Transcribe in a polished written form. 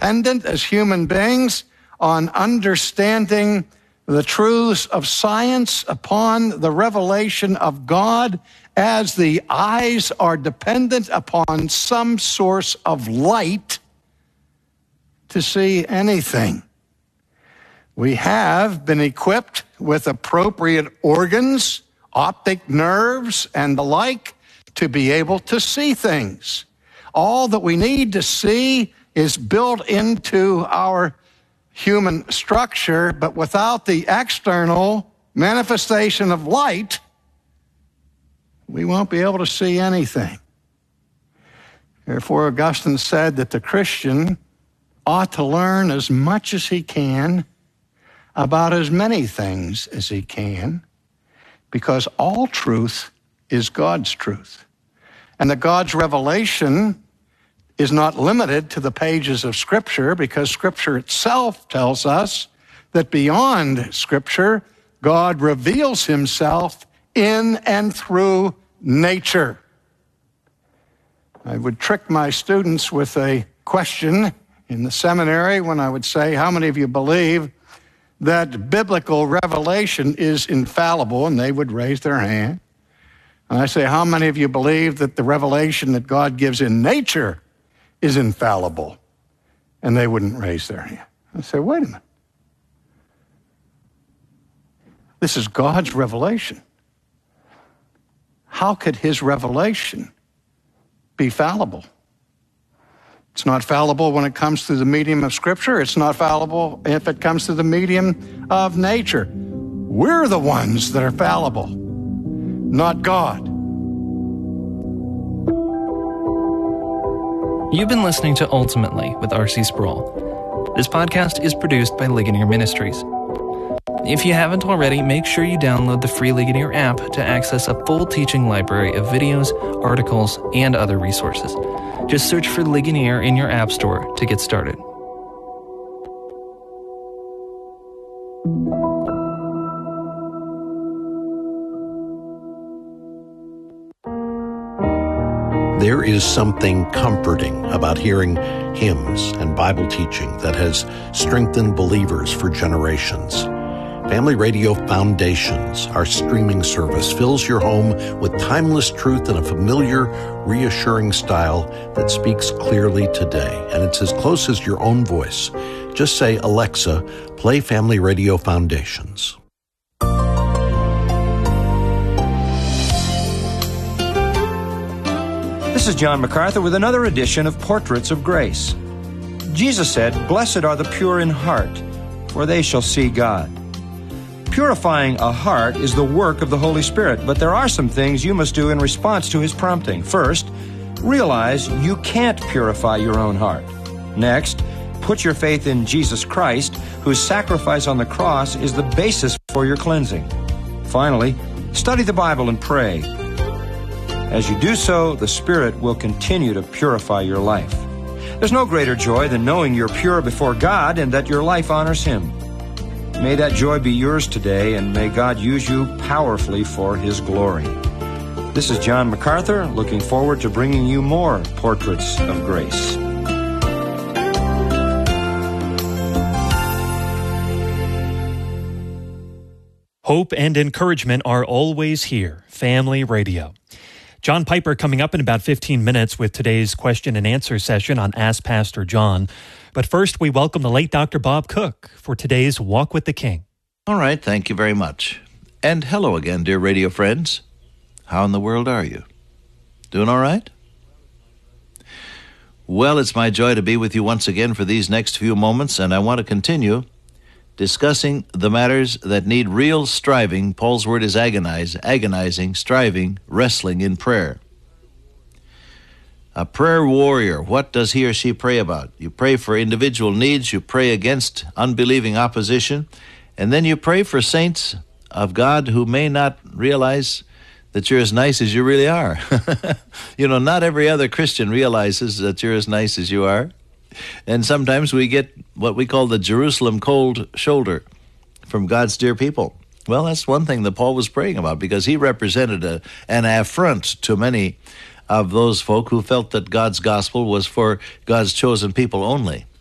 dependent as human beings on understanding the truths of science upon the revelation of God, as the eyes are dependent upon some source of light to see anything. We have been equipped with appropriate organs, optic nerves, and the like to be able to see things. All that we need to see is built into our human structure, but without the external manifestation of light, we won't be able to see anything. Therefore, Augustine said that the Christian ought to learn as much as he can about as many things as he can, because all truth is God's truth. And that God's revelation is not limited to the pages of Scripture, because Scripture itself tells us that beyond Scripture, God reveals himself in and through nature. I would trick my students with a question in the seminary when I would say, how many of you believe that biblical revelation is infallible? And they would raise their hand. And I say, how many of you believe that the revelation that God gives in nature is infallible? And they wouldn't raise their hand. I say, wait a minute. This is God's revelation. How could his revelation be fallible? It's not fallible when it comes through the medium of Scripture. It's not fallible if it comes through the medium of nature. We're the ones that are fallible, not God. You've been listening to Ultimately with R.C. Sproul. This podcast is produced by Ligonier Ministries. If you haven't already, make sure you download the free Ligonier app to access a full teaching library of videos, articles, and other resources. Just search for Ligonier in your app store to get started. There is something comforting about hearing hymns and Bible teaching that has strengthened believers for generations. Family Radio Foundations, our streaming service, fills your home with timeless truth in a familiar, reassuring style that speaks clearly today. And it's as close as your own voice. Just say, Alexa, play Family Radio Foundations. This is John MacArthur with another edition of Portraits of Grace. Jesus said, "Blessed are the pure in heart, for they shall see God." Purifying a heart is the work of the Holy Spirit, but there are some things you must do in response to his prompting. First, realize you can't purify your own heart. Next, put your faith in Jesus Christ, whose sacrifice on the cross is the basis for your cleansing. Finally, study the Bible and pray. As you do so, the Spirit will continue to purify your life. There's no greater joy than knowing you're pure before God and that your life honors him. May that joy be yours today, and may God use you powerfully for his glory. This is John MacArthur, looking forward to bringing you more Portraits of Grace. Hope and encouragement are always here. Family Radio. John Piper coming up in about 15 minutes with today's question and answer session on Ask Pastor John. But first, we welcome the late Dr. Bob Cook for today's Walk with the King. All right, thank you very much. And hello again, dear radio friends. How in the world are you? Doing all right? Well, it's my joy to be with you once again for these next few moments, and I want to continue discussing the matters that need real striving. Paul's word is agonizing, striving, wrestling in prayer. A prayer warrior, what does he or she pray about? You pray for individual needs, you pray against unbelieving opposition, and then you pray for saints of God who may not realize that you're as nice as you really are. You know, not every other Christian realizes that you're as nice as you are. And sometimes we get what we call the Jerusalem cold shoulder from God's dear people. Well, that's one thing that Paul was praying about, because he represented an affront to many of those folk who felt that God's gospel was for God's chosen people only.